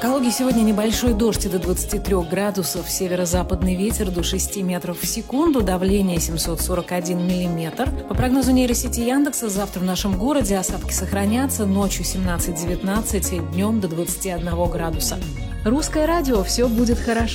Калуге сегодня небольшой дождь до 23 градусов, северо-западный ветер до 6 метров в секунду, давление 741 миллиметр. По прогнозу нейросети Яндекса, завтра в нашем городе осадки сохранятся, ночью 17-19, днем до 21 градуса. Русское радио, все будет хорошо.